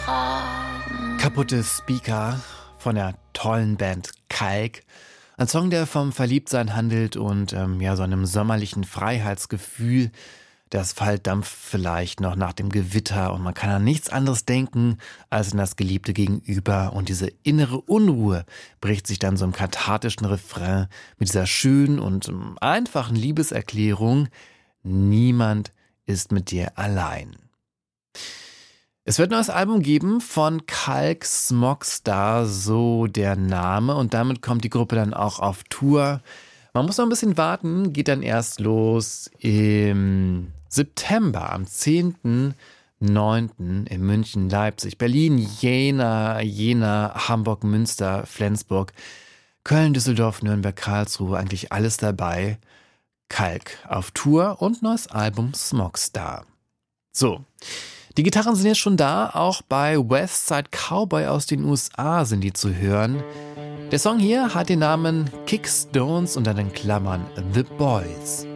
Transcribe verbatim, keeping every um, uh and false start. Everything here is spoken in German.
Kaputte Speaker von der tollen Band Kalk. Ein Song, der vom Verliebtsein handelt und ähm, ja, so einem sommerlichen Freiheitsgefühl. Der Asphalt dampft vielleicht noch nach dem Gewitter und man kann an nichts anderes denken als an das geliebte Gegenüber. Und diese innere Unruhe bricht sich dann so im kathartischen Refrain mit dieser schönen und ähm, einfachen Liebeserklärung: Niemand ist mit dir allein. Es wird ein neues Album geben von Kalk, Smogstar, so der Name. Und damit kommt die Gruppe dann auch auf Tour. Man muss noch ein bisschen warten, geht dann erst los im September, am zehnten neunten in München, Leipzig, Berlin, Jena, Jena, Hamburg, Münster, Flensburg, Köln, Düsseldorf, Nürnberg, Karlsruhe, eigentlich alles dabei. Kalk auf Tour und neues Album Smogstar. So. Die Gitarren sind jetzt schon da, auch bei Westside Cowboy aus den U S A sind die zu hören. Der Song hier hat den Namen Kickstones unter den Klammern The Boys.